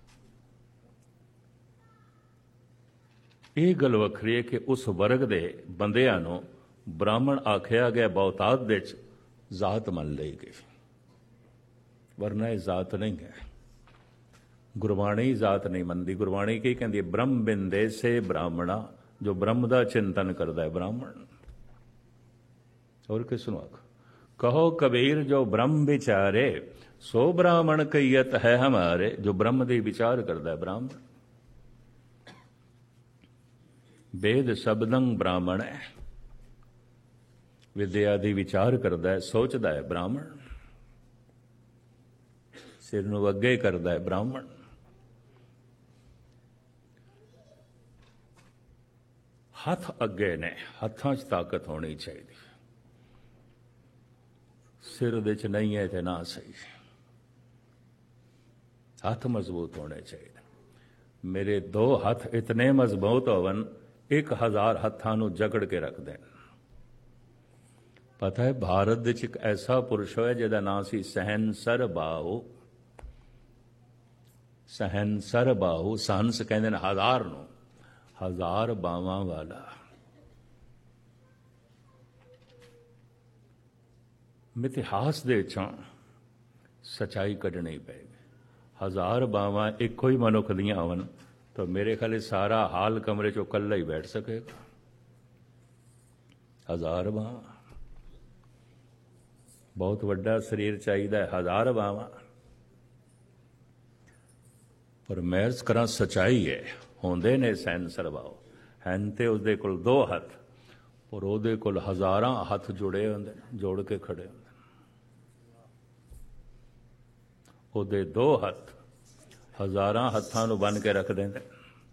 ਇਹ ਗੱਲ ਵੱਖਰੀ ਹੈ ਕਿ ਉਸ ਵਰਗ ਦੇ ਬੰਦਿਆਂ ਨੂੰ ਬ੍ਰਾਹਮਣ ਆਖਿਆ ਗਿਆ, ਬਹੁਤਾਤ ਵਿੱਚ ਜ਼ਾਤ ਮੰਨ ਲਈ ਗਈ, ਵਰਨਾ ਇਹ ਜ਼ਾਤ ਨਹੀਂ ਹੈ। ਗੁਰਬਾਣੀ ਜ਼ਾਤ ਨਹੀਂ ਮੰਨਦੀ। ਗੁਰਬਾਣੀ ਕੀ ਕਹਿੰਦੀ ਹੈ? ਬ੍ਰਹਮ ਬਿੰਦੇ ਸੇ ਬ੍ਰਾਹਮਣਾ, ਜੋ ਬ੍ਰਹਮ ਦਾ ਚਿੰਤਨ ਕਰਦਾ ਹੈ ਬ੍ਰਾਹਮਣ। ਹੋਰ ਕਿਸ ਨੂੰ ਆਖ? ਕਹੋ ਕਬੀਰ ਜੋ ਬ੍ਰਹਮ ਵਿਚਾਰੇ, ਸੋ ਬ੍ਰਾਹਮਣ ਕਈਅਤ ਹੈ ਹਮਾਰੇ। ਜੋ ਬ੍ਰਹਮ ਦੇ ਵਿਚਾਰ ਕਰਦਾ ਹੈ ਬ੍ਰਾਹਮਣ। ਵੇਦ ਸ਼ਬਦੰ ਬ੍ਰਾਹਮਣ ਹੈ, ਵਿਦਿਆ ਦੀ ਵਿਚਾਰ ਕਰਦਾ ਹੈ, ਸੋਚਦਾ ਹੈ ਬ੍ਰਾਹਮਣ। ਸਿਰ ਨੂੰ ਅੱਗੇ ਕਰਦਾ ਹੈ ਬ੍ਰਾਹਮਣ। ਹੱਥ ਅੱਗੇ ਨੇ, ਹੱਥਾਂ 'ਚ ਤਾਕਤ ਹੋਣੀ ਚਾਹੀਦੀ। ਸਿਰ ਦੇ 'ਚ ਨਹੀਂ ਹੈ ਤੇ ਨਾ ਸਹੀ। ਹੱਥ ਮਜ਼ਬੂਤ ਹੋਣੇ ਚਾਹੀਦੇ। ਮੇਰੇ 2 ਹੱਥ ਇਤਨੇ ਮਜ਼ਬੂਤ ਹੋਵਨ 1000 ਹੱਥਾਂ ਨੂੰ ਜਕੜ ਕੇ ਰੱਖਦੇ ਨੇ। ਪਤਾ ਹੈ ਭਾਰਤ ਵਿੱਚ ਇੱਕ ਐਸਾ ਪੁਰਸ਼ ਹੋਇਆ ਜਿਹਦਾ ਨਾਂ ਸੀ ਸਹਿਨਸਰ ਬਾਹੂ। ਸਹਿਨਸਰ ਬਾਹੂ, ਸਹੰਸ ਕਹਿੰਦੇ ਨੇ 1000 ਨੂੰ, 1000 ਬਾਵਾਂ ਵਾਲਾ। ਮਿਥਿਹਾਸ ਦੇ ਵਿੱਚੋਂ ਸੱਚਾਈ ਕੱਢਣੀ ਪਏਗੀ। 1000 ਬਾਵਾਂ ਇੱਕੋ ਹੀ ਮਨੁੱਖ ਦੀਆਂ ਹੋਣ ਤਾਂ ਮੇਰੇ ਖਿਆਲ ਸਾਰਾ ਹਾਲ ਕਮਰੇ 'ਚੋਂ ਇਕੱਲਾ ਹੀ ਬੈਠ ਸਕੇਗਾ। 1000 ਬਾਵਾਂ, ਬਹੁਤ ਵੱਡਾ ਸਰੀਰ ਚਾਹੀਦਾ ਹੈ। 1000 ਬਾਵਾਂ। ਪਰ ਮੈਰਜ਼ ਕਰਾਂ ਸੱਚਾਈ ਹੈ, ਹੁੰਦੇ ਨੇ ਸਹਿਨਸਰ ਬਾਹੂ ਹਨ ਤੇ ਉਸਦੇ ਕੋਲ 2 ਹੱਥ, ਪਰ ਉਹਦੇ ਕੋਲ 1000 ਹੱਥ ਜੁੜੇ ਹੁੰਦੇ, ਜੋੜ ਕੇ ਖੜੇ ਹੁੰਦੇ। ਉਹਦੇ 2 ਹੱਥ 1000 ਹੱਥਾਂ ਨੂੰ ਬੰਨ ਕੇ ਰੱਖ ਦਿੰਦੇ।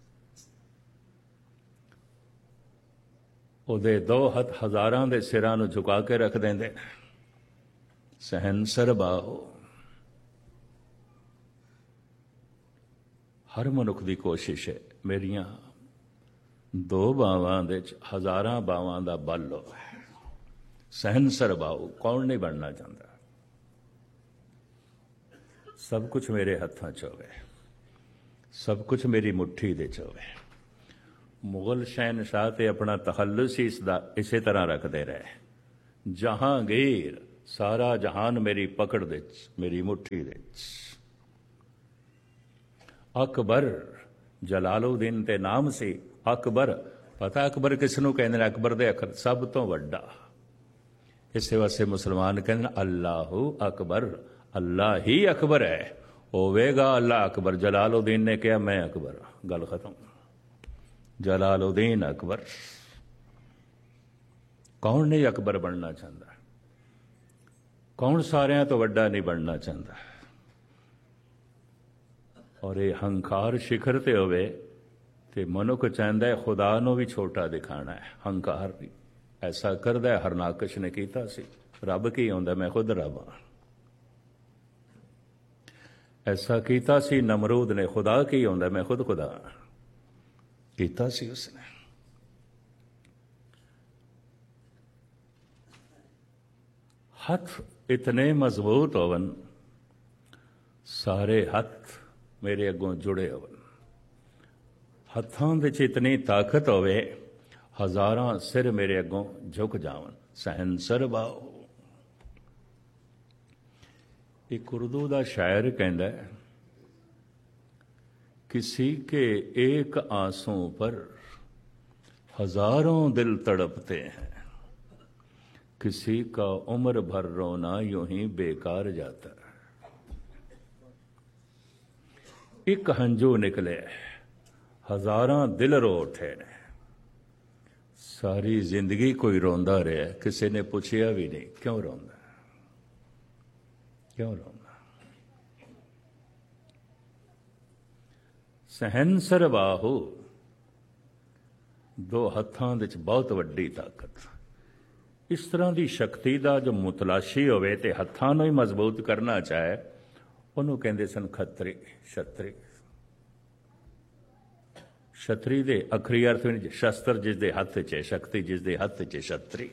ਉਹਦੇ 2 ਹੱਥ 1000 ਦੇ ਸਿਰਾਂ ਨੂੰ ਝੁਕਾ ਕੇ ਰੱਖ ਦਿੰਦੇ। ਸਹਿਨਸਰ ਬਾਹੂ। ਹਰ ਮਨੁੱਖ ਦੀ ਕੋਸ਼ਿਸ਼ ਹੈ ਮੇਰੀਆਂ 2 ਬਾਵਾਂ ਦੇ 'ਚ 1000 ਬਾਵਾਂ ਦਾ ਬਲ ਹੋਵੇ। ਸਹਿਨਸਰ ਬਾਹੂ ਕੌਣ ਨਹੀਂ ਬਣਨਾ ਚਾਹੁੰਦਾ? ਸਭ ਕੁਝ ਮੇਰੇ ਹੱਥਾਂ 'ਚ ਹੋਵੇ, ਸਭ ਕੁਝ ਮੇਰੀ ਮੁੱਠੀ ਦੇ 'ਚ ਹੋਵੇ। ਮੁਗਲ ਸ਼ਹਿਨਸ਼ਾਹ ਤੇ ਆਪਣਾ ਤਖੱਲੁਸ ਇਸੇ ਤਰ੍ਹਾਂ ਰੱਖਦੇ ਰਹੇ। ਜਹਾਂਗੀਰ, ਸਾਰਾ ਜਹਾਨ ਮੇਰੀ ਪਕੜ ਦੇ 'ਚ, ਮੇਰੀ ਮੁੱਠੀ ਦੇ 'ਚ। ਅਕਬਰ, ਜਲਾਲੁਦੀਨ ਤੇ ਨਾਮ ਸੀ ਅਕਬਰ। ਪਤਾ ਅਕਬਰ ਕਿਸ ਨੂੰ ਕਹਿੰਦੇ ਨੇ? ਅਕਬਰ ਦੇ ਅੱਖਰ ਸਭ ਤੋਂ ਵੱਡਾ। ਇਸੇ ਵਾਸਤੇ ਮੁਸਲਮਾਨ ਕਹਿੰਦੇ ਨੇ ਅੱਲਾਹੂ ਅਕਬਰ, ਅੱਲਾ ਹੀ ਅਕਬਰ ਹੈ। ਹੋਵੇਗਾ ਅੱਲਾ ਅਕਬਰ। ਜਲਾਲੁਦੀਨ ਨੇ ਕਿਹਾ ਮੈਂ ਅਕਬਰ, ਗੱਲ ਖਤਮ। ਜਲਾਲੁਦੀਨ ਅਕਬਰ। ਕੌਣ ਨਹੀਂ ਅਕਬਰ ਬਣਨਾ ਚਾਹੁੰਦਾ? ਕੌਣ ਸਾਰਿਆਂ ਤੋਂ ਵੱਡਾ ਨਹੀਂ ਬਣਨਾ ਚਾਹੁੰਦਾ? ਔਰ ਇਹ ਹੰਕਾਰ ਸ਼ਿਖਰ ਤੇ ਹੋਵੇ ਤੇ ਮਨੁੱਖ ਚਾਹੁੰਦਾ ਹੈ ਖੁਦਾ ਨੂੰ ਵੀ ਛੋਟਾ ਦਿਖਾਣਾ ਹੈ। ਹੰਕਾਰ ਵੀ ਐਸਾ ਕਰਦਾ ਹੈ। ਹਰਨਾਕਸ਼ ਨੇ ਕੀਤਾ ਸੀ। ਰੱਬ ਕੀ ਹੁੰਦਾ? ਮੈਂ ਖੁਦ ਰੱਬ ਹਾਂ। ਐਸਾ ਕੀਤਾ ਸੀ ਨਮਰੂਦ ਨੇ। ਖੁਦਾ ਕੀ ਹੁੰਦਾ? ਮੈਂ ਖੁਦ ਖੁਦਾ ਹਾਂ। ਕੀਤਾ ਸੀ ਉਸਨੇ। ਹੱਥ ਇਤਨੇ ਮਜ਼ਬੂਤ ਹੋਵਨ, ਸਾਰੇ ਹੱਥ ਮੇਰੇ ਅੱਗੋਂ ਜੁੜੇ ਹੋਵਨ। ਹੱਥਾਂ ਵਿੱਚ ਇਤਨੀ ਤਾਕਤ ਹੋਵੇ 1000 ਸਿਰ ਮੇਰੇ ਅੱਗੋਂ ਝੁਕ ਜਾਵਨ। ਸਹਿਨਸਰ ਬਾਹੂ। ਇੱਕ ਉਰਦੂ ਦਾ ਸ਼ਾਇਰ ਕਹਿੰਦਾ ਹੈ, किसी के एक आंसू पर 1000 दिल तड़पते हैं, किसी का उम्र भर रोना यूं ही बेकार जाता है। एक हंजू निकले 1000 दिल रो उठे ने। सारी जिंदगी कोई रोंदा रहा, किसी ने पूछया भी नहीं क्यों रोंदा, क्यों रोंदा। ਸਹਿਨਸਰ ਬਾਹੂ। 2 ਹੱਥਾਂ ਵਿੱਚ ਬਹੁਤ ਵੱਡੀ ਤਾਕਤ। ਇਸ ਤਰ੍ਹਾਂ ਦੀ ਸ਼ਕਤੀ ਦਾ ਜੋ ਮੁਤਲਾਸ਼ੀ ਹੋਵੇ ਤੇ ਹੱਥਾਂ ਨੂੰ ਹੀ ਮਜ਼ਬੂਤ ਕਰਨਾ ਚਾਹੇ, ਉਹਨੂੰ ਕਹਿੰਦੇ ਸਨ ਖੱਤਰੀ, ਛਤਰੀ। ਛਤਰੀ ਦੇ ਅਖਰੀ ਅਰਥ ਵਿੱਚ ਸ਼ਸਤਰ ਜਿਸ ਦੇ ਹੱਥ 'ਚ ਹੈ, ਸ਼ਕਤੀ ਜਿਸ ਦੇ ਹੱਥ 'ਚ, ਛਤਰੀ।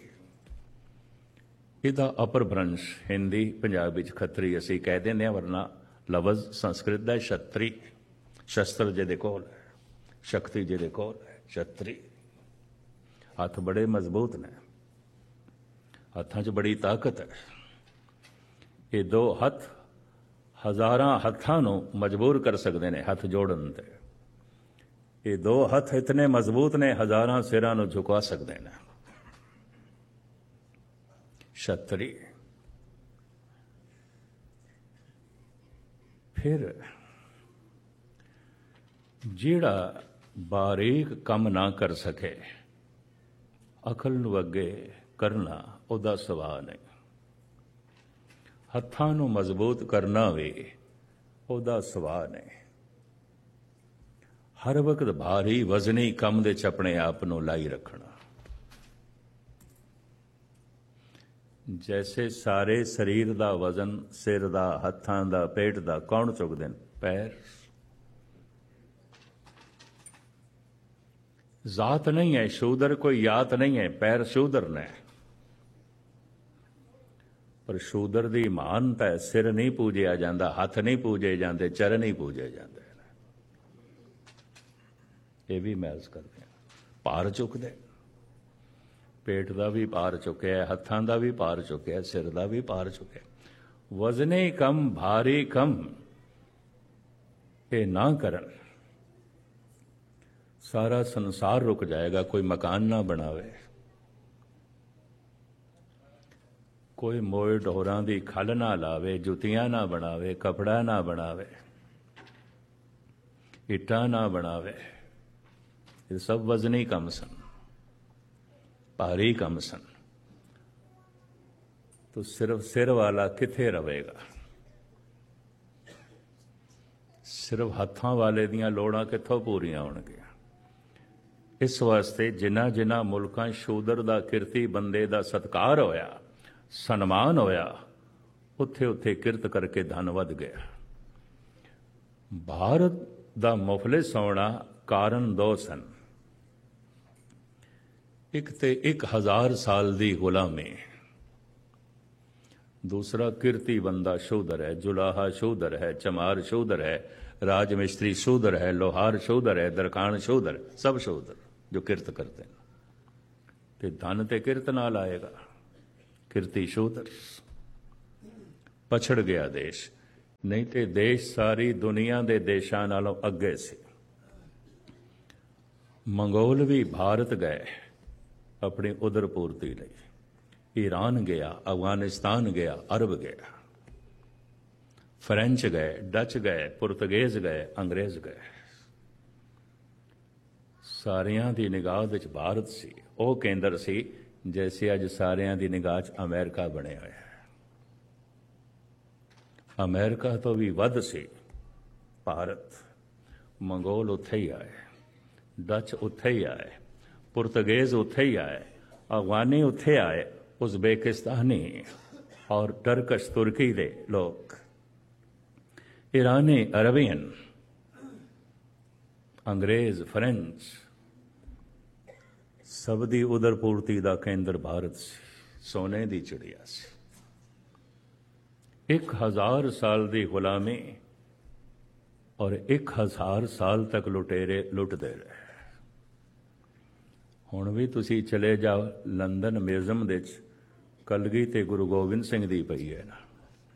ਇਹਦਾ ਅਪਰਭ੍ਰੰਸ਼ ਹਿੰਦੀ ਪੰਜਾਬੀ 'ਚ ਖੱਤਰੀ ਅਸੀਂ ਕਹਿ ਦਿੰਦੇ ਹਾਂ, ਵਰਨਾ ਲਫ਼ਜ਼ ਸੰਸਕ੍ਰਿਤ ਦਾ ਛਤਰੀ। ਸ਼ਸਤਰ ਜਿਹਦੇ ਕੋਲ ਹੈ, ਸ਼ਕਤੀ ਜਿਹਦੇ ਕੋਲ ਹੈ, ਛਤਰੀ। ਹੱਥ ਬੜੇ ਮਜ਼ਬੂਤ ਨੇ, ਹੱਥਾਂ 'ਚ ਬੜੀ ਤਾਕਤ ਹੈ। ਇਹ ਦੋ ਹੱਥ ਹਜ਼ਾਰਾਂ ਹੱਥਾਂ ਨੂੰ ਮਜਬੂਰ ਕਰ ਸਕਦੇ ਨੇ ਹੱਥ ਜੋੜਨ ਤੇ। ਇਹ ਦੋ ਹੱਥ ਇਤਨੇ ਮਜ਼ਬੂਤ ਨੇ, ਹਜ਼ਾਰਾਂ ਸਿਰਾਂ ਨੂੰ ਝੁਕਾ ਸਕਦੇ ਨੇ। ਛਤਰੀ। ਫਿਰ ਜਿਹੜਾ ਬਾਰੀਕ ਕੰਮ ਨਾ ਕਰ ਸਕੇ, ਅਕਲ ਨੂੰ ਅੱਗੇ ਕਰਨਾ ਉਹਦਾ ਸੁਭਾਅ ਨਹੀਂ। ਹੱਥਾਂ ਨੂੰ ਮਜ਼ਬੂਤ ਕਰਨਾ ਵੀ ਉਹਦਾ ਸੁਭਾਅ ਨਹੀਂ। ਹਰ ਵਕਤ ਭਾਰੀ ਵਜ਼ਨੀ ਕੰਮ ਦੇ 'ਚ ਆਪਣੇ ਆਪ ਨੂੰ ਲਾਈ ਰੱਖਣਾ। ਜੈਸੇ ਸਾਰੇ ਸਰੀਰ ਦਾ ਵਜ਼ਨ, ਸਿਰ ਦਾ, ਹੱਥਾਂ ਦਾ, ਪੇਟ ਦਾ ਕੌਣ ਚੁੱਕਦੇ ਨੇ? ਪੈਰ। ਜ਼ਾਤ ਨਹੀਂ ਹੈ ਸ਼ੂਦਰ, ਕੋਈ ਯਾਤ ਨਹੀਂ ਹੈ, ਪੈਰ ਸ਼ੂਦਰ ਨੇ। ਪਰ ਸ਼ੂਦਰ ਦੀ ਮਹਾਨਤਾ ਹੈ, ਸਿਰ ਨਹੀਂ ਪੂਜਿਆ ਜਾਂਦਾ, ਹੱਥ ਨਹੀਂ ਪੂਜੇ ਜਾਂਦੇ, ਚਰਨ ਨਹੀਂ ਪੂਜੇ ਜਾਂਦੇ। ਇਹ ਵੀ ਮਹਿਜ਼ ਕਰਦੇ ਆ, ਭਾਰ ਚੁੱਕਦੇ। ਪੇਟ ਦਾ ਵੀ ਭਾਰ ਚੁੱਕਿਆ, ਹੱਥਾਂ ਦਾ ਵੀ ਭਾਰ ਚੁੱਕਿਆ, ਸਿਰ ਦਾ ਵੀ ਭਾਰ ਚੁੱਕਿਆ। ਵਜ਼ਨੇ ਕੰਮ, ਭਾਰੀ ਕੰਮ ਇਹ ਨਾ ਕਰਨ, ਸਾਰਾ ਸੰਸਾਰ ਰੁਕ ਜਾਏਗਾ। ਕੋਈ ਮਕਾਨ ਨਾ ਬਣਾਵੇ, ਕੋਈ ਮੋਏ ਢੋਰਾਂ ਦੀ ਖੱਲ ਨਾ ਲਾਵੇ, ਜੁੱਤੀਆਂ ਨਾ ਬਣਾਵੇ, ਕਪੜਾ ਨਾ ਬਣਾਵੇ, ਇੱਟਾਂ ਨਾ ਬਣਾਵੇ। ਇਹ ਸਭ ਵਜ਼ਨੀ ਕੰਮ ਸਨ, ਭਾਰੀ ਕੰਮ ਸਨ। ਤੋ ਸਿਰਫ ਸਿਰ ਵਾਲਾ ਕਿੱਥੇ ਰਵੇਗਾ? ਸਿਰਫ ਹੱਥਾਂ ਵਾਲੇ ਦੀਆਂ ਲੋੜਾਂ ਕਿੱਥੋਂ ਪੂਰੀਆਂ ਹੋਣਗੀਆਂ? ਇਸ ਵਾਸਤੇ ਜਿਨ੍ਹਾਂ ਜਿਨ੍ਹਾਂ ਮੁਲਕਾਂ ਸ਼ੂਦਰ ਦਾ, ਕਿਰਤੀ ਬੰਦੇ ਦਾ ਸਤਿਕਾਰ ਹੋਇਆ, ਸਨਮਾਨ ਹੋਇਆ, ਉੱਥੇ ਉੱਥੇ ਕਿਰਤ ਕਰਕੇ ਧਨ ਵੱਧ ਗਿਆ। ਭਾਰਤ ਦਾ ਮੁਫਲਿਸ ਹੋਣਾ ਕਾਰਨ ਦੋ ਸਨ। ਇੱਕ ਤੇ 1000 ਸਾਲ ਦੀ ਗੁਲਾਮੀ, ਦੂਸਰਾ ਕਿਰਤੀ ਬੰਦਾ ਸ਼ੂਦਰ ਹੈ, ਜੁਲਾਹਾ ਸ਼ੂਦਰ ਹੈ, ਚਮਾਰ ਸ਼ੂਦਰ ਹੈ, ਰਾਜ ਮਿਸਤਰੀ ਸ਼ੂਦਰ ਹੈ, ਲੋਹਾਰ ਸ਼ੂਦਰ ਹੈ, ਦਰਕਾਨ ਸ਼ੂਦਰ, ਸਭ ਸ਼ੂਦਰ ਜੋ ਕਿਰਤ ਕਰਦੇ ਨੇ। ਤੇ ਧਨ ਤੇ ਕਿਰਤ ਨਾਲ ਆਏਗਾ। ਕਿਰਤੀ ਸ਼ੂਦਰ। ਪਛੜ ਗਿਆ ਦੇਸ਼, ਨਹੀਂ ਤੇ ਦੇਸ਼ ਸਾਰੀ ਦੁਨੀਆ ਦੇ ਦੇਸ਼ਾਂ ਨਾਲੋਂ ਅੱਗੇ ਸੀ। ਮੰਗੋਲ ਵੀ ਭਾਰਤ ਗਏ ਆਪਣੀ ਉਦਰ ਪੂਰਤੀ ਲਈ। ਈਰਾਨ ਗਿਆ, ਅਫਗਾਨਿਸਤਾਨ ਗਿਆ, ਅਰਬ ਗਿਆ, ਫਰੈਂਚ ਗਏ, ਡਚ ਗਏ, ਪੁਰਤਗੇਜ਼ ਗਏ, ਅੰਗਰੇਜ਼ ਗਏ। ਸਾਰਿਆਂ ਦੀ ਨਿਗਾਹ ਵਿੱਚ ਭਾਰਤ ਸੀ, ਉਹ ਕੇਂਦਰ ਸੀ, ਜੈਸੇ ਅੱਜ ਸਾਰਿਆਂ ਦੀ ਨਿਗਾਹ 'ਚ ਅਮਰੀਕਾ ਬਣਿਆ ਹੋਇਆ ਹੈ। ਅਮਰੀਕਾ ਤੋਂ ਵੀ ਵੱਧ ਸੀ ਭਾਰਤ। ਮੰਗੋਲ ਉੱਥੇ ਹੀ ਆਏ, ਡਚ ਉੱਥੇ ਹੀ ਆਏ, ਪੁਰਤਗੇਜ਼ ਉੱਥੇ ਹੀ ਆਏ, ਅਫਗਾਨੀ ਉੱਥੇ ਆਏ, ਉਜ਼ਬੇਕਿਸਤਾਨੀ ਔਰ ਟਰਕਸ਼, ਤੁਰਕੀ ਦੇ ਲੋਕ, ਈਰਾਨੀ, ਅਰਬੀਅਨ, ਅੰਗਰੇਜ਼, ਫਰੈਂਚ, ਸਭ ਦੀ ਉਦਰ ਪੂਰਤੀ ਦਾ ਕੇਂਦਰ ਭਾਰਤ ਸੀ। ਸੋਨੇ ਦੀ ਚਿੜੀਆ ਸੀ। 1000 ਸਾਲ ਦੀ ਗੁਲਾਮੀ ਔਰ 1000 ਸਾਲ ਤੱਕ ਲੁਟੇਰੇ ਲੁੱਟਦੇ ਰਹੇ। ਹੁਣ ਵੀ ਤੁਸੀਂ ਚਲੇ ਜਾਓ ਲੰਡਨ ਮਿਊਜ਼ੀਅਮ ਦੇ ਵਿੱਚ, ਕਲਗੀ ਤੇ ਗੁਰੂ ਗੋਬਿੰਦ ਸਿੰਘ ਦੀ ਪਈ ਹੈ ਨਾ।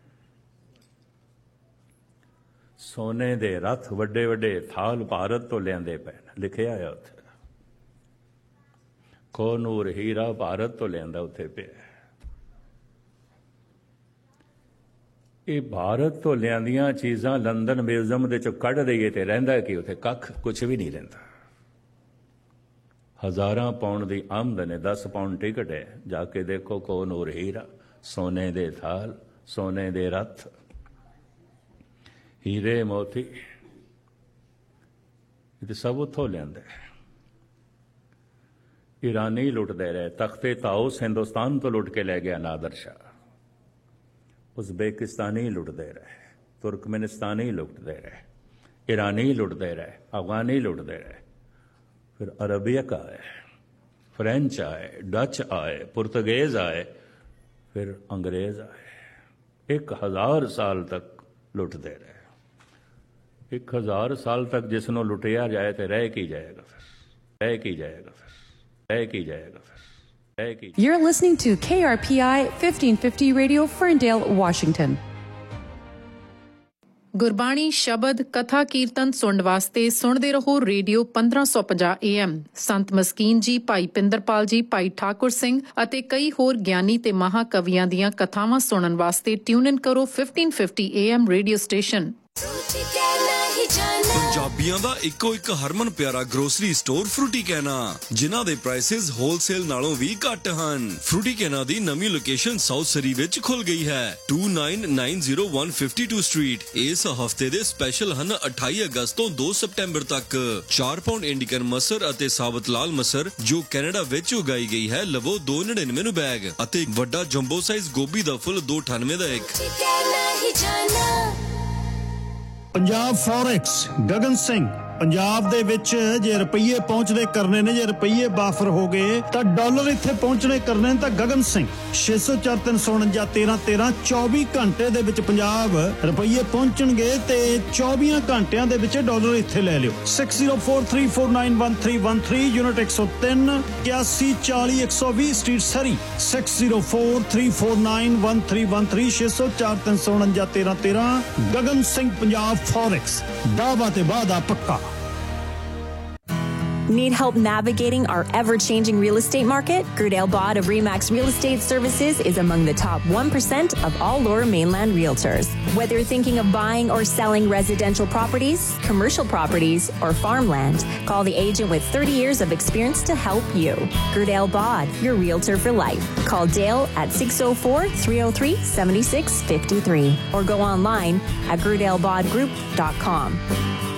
ਸੋਨੇ ਦੇ ਰੱਥ, ਵੱਡੇ ਵੱਡੇ ਥਾਲ ਭਾਰਤ ਤੋਂ ਲਿਆਂਦੇ ਪਏ ਨੇ, ਲਿਖਿਆ ਹੈ ਉੱਥੇ। ਕੋਨੂਰ ਹੀਰਾ ਭਾਰਤ ਤੋਂ ਲਿਆਂਦਾ ਉੱਥੇ ਪਿਆ। ਇਹ ਭਾਰਤ ਤੋਂ ਲਿਆਂਦੀਆਂ ਚੀਜ਼ਾਂ ਲੰਡਨ ਮਿਊਜ਼ੀਅਮ ਦੇ ਚੋਂ ਕੱਢ ਦਈਏ ਤੇ ਰਹਿੰਦਾ ਕੀ ਉੱਥੇ? ਕੱਖ, ਕੁਛ ਵੀ ਨਹੀਂ ਰਹਿੰਦਾ। ਹਜ਼ਾਰਾਂ ਪਾਉਂਡ ਦੀ ਆਮਦਨ ਹੈ, 10 ਪਾਉਂਡ ਟਿਕਟ ਹੈ। ਜਾ ਕੇ ਦੇਖੋ ਕੋਨੂਰ ਹੀਰਾ, ਸੋਨੇ ਦੇ ਥਾਲ, ਸੋਨੇ ਦੇ ਰੱਥ, ਹੀਰੇ ਮੋਤੀ, ਇਹ ਸਭ ਉੱਥੋਂ ਲਿਆਂਦੇ। ईरानी लुटते रहे, तख्ते ताउस हिंदुस्तान तो लुट के ले गया नादर शाह, उज़्बेकिस्तानी लुटते रहे, तुर्कमेनिस्तानी लुटते रहे, ईरानी लुटते रहे, अफगानी लुटते रहे, फिर अरबियक आए, फ्रेंच आए, डच आए, पुर्तगेज आए, फिर अंग्रेज आए। 1000 साल तक लुटते रहे। 1000 साल तक जिसनों लुटिया जाए तो रह की जाएगा, फिर रह की जाएगा, फिर रह की जाएगा, फिर रह की। You're listening to KRPI 1550 Radio, Ferndale, Washington. Gurbani ਸ਼ਬਦ ਕਥਾ ਕੀਰਤਨ ਸੁਣਨ ਵਾਸਤੇ ਸੁਣਦੇ ਰਹੋ ਰੇਡੀਓ 1550 AM। ਸੰਤ ਮਸਕੀਨ ਜੀ, ਭਾਈ ਪਿੰਦਰਪਾਲ ਜੀ, ਭਾਈ ਠਾਕੁਰ ਸਿੰਘ ਅਤੇ ਕਈ ਹੋਰ ਗਿਆਨੀ ਤੇ ਮਹਾਕਵੀਆਂ ਦੀਆਂ ਕਥਾਵਾਂ ਸੁਣਨ ਵਾਸਤੇ ਟਿਊਨ ਇਨ ਕਰੋ 1550 AM ਰੇਡੀਓ ਸਟੇਸ਼ਨ। ਪੰਜਾਬੀਆਂ ਦਾ ਇੱਕੋ ਇੱਕ ਹਰਮਨ ਪਿਆਰਾ ਗਰੋਸਰੀ ਸਟੋਰ ਫਰੂਟੀ ਕੈਨਾ, ਜਿਨ੍ਹਾਂ ਦੇ ਪ੍ਰਾਈਸਿਸ ਹੋਲਸੇਲ ਨਾਲੋਂ ਵੀ ਘੱਟ ਹਨ। ਫਰੂਟੀ ਕੈਨਾ ਦੀ ਨਵੀਂ ਲੋਕੇਸ਼ਨ ਸਾਊਥ ਸਰੀ ਵਿੱਚ ਖੁੱਲ ਗਈ ਹੈ, 2990 ਸਟਰੀਟ। ਇਸ ਹਫਤੇ ਦੇ ਸਪੈਸ਼ਲ ਹਨ 28 ਅਗਸਤ ਤੋਂ 2 ਸਤੰਬਰ ਤੱਕ 4 ਪਾਉਂਡ ਇੰਡੀਕਨ ਮਸਰ ਅਤੇ ਸਾਬਤ ਲਾਲ ਮਸਰ ਜੋ ਕੈਨੇਡਾ ਵਿੱਚ ਉਗਾਈ ਗਈ ਹੈ ਲਵੋ 299 ਨੂੰ ਬੈਗ, ਅਤੇ ਵੱਡਾ ਜੰਬੋ ਸਾਈਜ਼ ਗੋਭੀ ਦਾ ਫੁੱਲ 298 ਦਾ ਇੱਕ। ਪੰਜਾਬ ਫੋਰੈਕਸ, ਗਗਨ ਸਿੰਘ। ਪੰਜਾਬ ਦੇ ਵਿੱਚ ਜੇ ਰੁਪਈਏ ਪਹੁੰਚਦੇ ਕਰਨੇ ਨੇ, ਜੇ ਰੁਪਈਏ ਬਾਫਰ ਹੋ ਗਏ ਤਾਂ ਡਾਲਰ ਇੱਥੇ ਪਹੁੰਚਣੇ ਕਰਨੇ ਨੇ ਤਾਂ ਗਗਨ ਸਿੰਘ 604-349-1313 24 ਘੰਟੇ ਦੇ ਵਿੱਚ ਪੰਜਾਬ ਰੁਪਈਏ ਪਹੁੰਚਣਗੇ ਤੇ 24 ਘੰਟਿਆਂ ਦੇ ਵਿੱਚ ਡਾਲਰ ਇੱਥੇ ਲੈ ਲਿਓ। 6043491313 ਯੂਨਿਟ 103 8140-120 ਸਟਰੀਟ ਸਰੀ, 6043491313 604-349-1313 ਗਗਨ ਸਿੰਘ ਪੰਜਾਬ ਫੋਰੈਕਸ। ਦਾਵਾ ਤੇ ਵਾਦਾ ਪੱਕਾ। Need help navigating our ever-changing real estate market? Gerdale Bod of Remax Real Estate Services is among the top 1% of all Lower Mainland realtors. Whether you're thinking of buying or selling residential properties, commercial properties, or farmland, call the agent with 30 years of experience to help you. Gerdale Bod, your realtor for life. Call Dale at 604-303-7653 or go online at gerdalebodgroup.com.